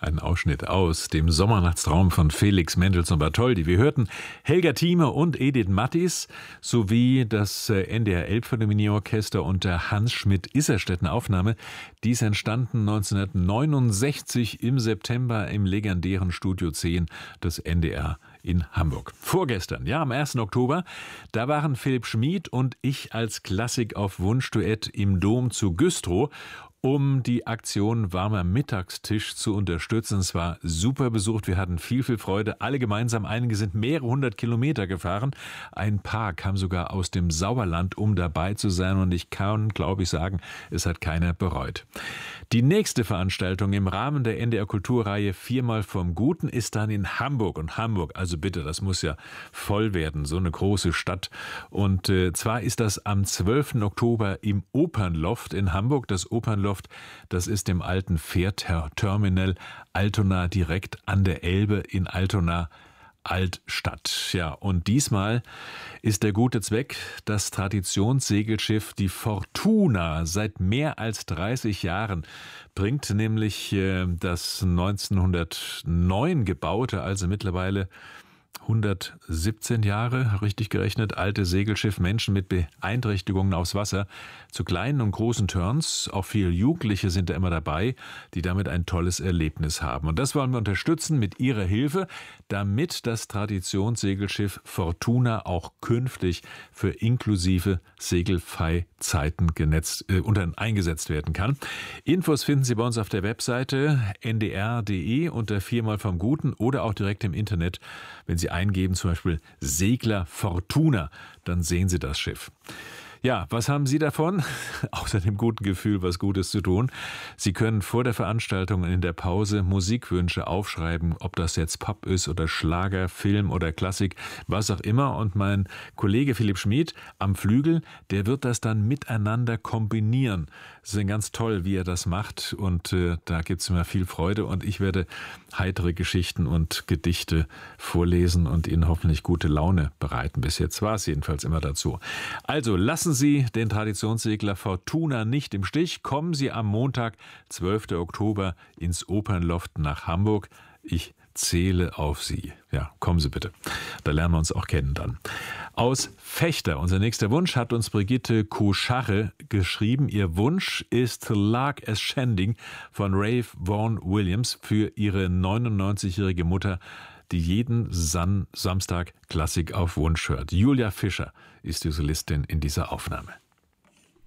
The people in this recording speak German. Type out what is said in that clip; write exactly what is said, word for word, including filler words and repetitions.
Ein Ausschnitt aus dem Sommernachtstraum von Felix Mendelssohn Bartholdy. Wir hörten Helga Thieme und Edith Mattis sowie das N D R Elbphilharmonieorchester unter Hans Schmidt-Isserstedt Aufnahme. Dies entstanden neunzehnhundertneunundsechzig im September im legendären Studio zehn des N D R in Hamburg. Vorgestern, ja, am ersten Oktober, da waren Philipp Schmid und ich als Klassik auf Wunschduett im Dom zu Güstrow, um die Aktion Warmer Mittagstisch zu unterstützen. Es war super besucht, wir hatten viel, viel Freude, alle gemeinsam. Einige sind mehrere hundert Kilometer gefahren. Ein Paar kam sogar aus dem Sauerland, um dabei zu sein. Und ich kann, glaube ich, sagen, es hat keiner bereut. Die nächste Veranstaltung im Rahmen der N D R Kulturreihe Viermal vom Guten ist dann in Hamburg. Und Hamburg, also bitte, das muss ja voll werden, so eine große Stadt. Und äh, zwar ist das am zwölften Oktober im Opernloft in Hamburg. Das Opernloft, das ist im alten Fährterminal Altona direkt an der Elbe in Altona Altstadt. Ja, und diesmal ist der gute Zweck das Traditionssegelschiff die Fortuna. Seit mehr als dreißig Jahren bringt nämlich äh, das neunzehnhundertneun gebaute, also mittlerweile hundertsiebzehn Jahre, richtig gerechnet, alte Segelschiff Menschen mit Beeinträchtigungen aufs Wasser zu kleinen und großen Turns. Auch viele Jugendliche sind da immer dabei, die damit ein tolles Erlebnis haben. Und das wollen wir unterstützen mit Ihrer Hilfe, damit das Traditionssegelschiff Fortuna auch künftig für inklusive Segelfreizeiten genetzt, äh, unter, eingesetzt werden kann. Infos finden Sie bei uns auf der Webseite n d r punkt d e unter Viermal vom Guten oder auch direkt im Internet. Wenn Sie eingeben, zum Beispiel Segler Fortuna, dann sehen Sie das Schiff. Ja, was haben Sie davon? Außer dem guten Gefühl, was Gutes zu tun. Sie können vor der Veranstaltung in der Pause Musikwünsche aufschreiben, ob das jetzt Pop ist oder Schlager, Film oder Klassik, was auch immer. Und mein Kollege Philipp Schmid am Flügel, der wird das dann miteinander kombinieren. Es ist ganz toll, wie er das macht. Und äh, da gibt es immer viel Freude. Und ich werde heitere Geschichten und Gedichte vorlesen und Ihnen hoffentlich gute Laune bereiten. Bis jetzt war es jedenfalls immer dazu. Also lassen Sie den Traditionssegler Fortuna nicht im Stich. Kommen Sie am Montag, zwölften Oktober, ins Opernloft nach Hamburg. Ich zähle auf Sie. Ja, kommen Sie bitte. Da lernen wir uns auch kennen dann. Aus Fechter, unser nächster Wunsch, hat uns Brigitte Kuscharre geschrieben. Ihr Wunsch ist Lark Ascending von Ralph Vaughan Williams für ihre neunundneunzigjährige Mutter, die jeden San- Samstag Klassik auf Wunsch hört. Julia Fischer ist die Solistin in dieser Aufnahme.